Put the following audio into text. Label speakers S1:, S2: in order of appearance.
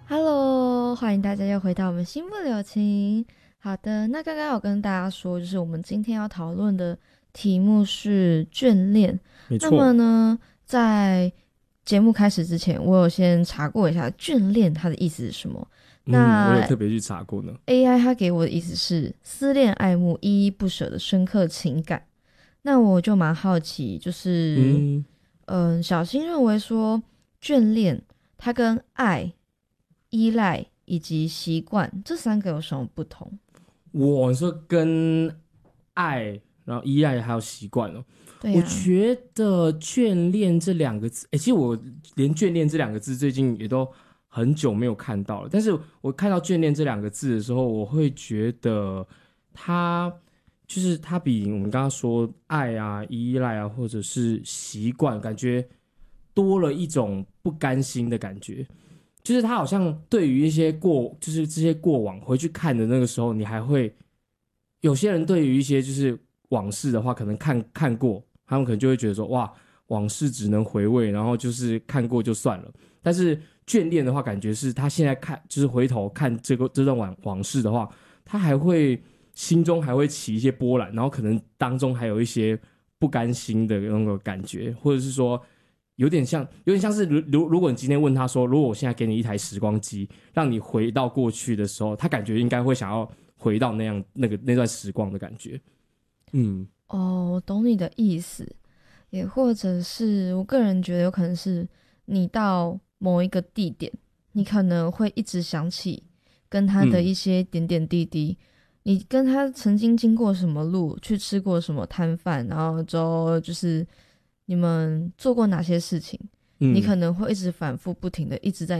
S1: Hello，欢迎大家又回到我们心不留情。好的，那刚刚有跟大家说，就是我们今天要讨论的题目是眷恋。那么
S2: 没错。
S1: 呢，在节目开始之前，我有先查过一下眷恋它的意思是什么。
S2: 我有
S1: 那
S2: 特别去查过呢。
S1: AI 它给我的意思是思恋、爱慕、依依不舍的深刻情感。那我就蛮好奇，就是
S2: 嗯，
S1: 小新认为说眷恋它跟爱、依赖以及习惯这三个有什么不同？
S2: 我说跟爱，然后依赖还有习惯哦。我
S1: 对呀、
S2: 觉得眷恋这两个字，其实我连眷恋这两个字最近也都很久没有看到了。但是我看到眷恋这两个字的时候，我会觉得它它比我们刚刚说爱啊、依赖啊，或者是习惯，感觉多了一种不甘心的感觉。就是他好像对于一些就是这些过往回去看的那个时候，你还会有些人对于一些就是往事的话，可能看过，他们可能就会觉得说，哇，往事只能回味，然后就是看过就算了。但是眷恋的话，感觉是他现在看，就是回头看这段往事的话，他还会心中还会起一些波澜，然后可能当中还有一些不甘心的那个感觉，或者是说有点像是如果你今天问他说，如果我现在给你一台时光机，让你回到过去的时候，他感觉应该会想要回到那段时光的感觉。嗯
S1: 哦，我懂你的意思，也或者是我个人觉得有可能是你到某一个地点，你可能会一直想起跟他的
S2: 嗯，
S1: 一些点点滴滴，你跟他曾经经过什么路，去吃过什么摊贩，然后之后就是你们做过哪些事情，你可
S2: 嗯。
S1: 能会一直反复不停的一直在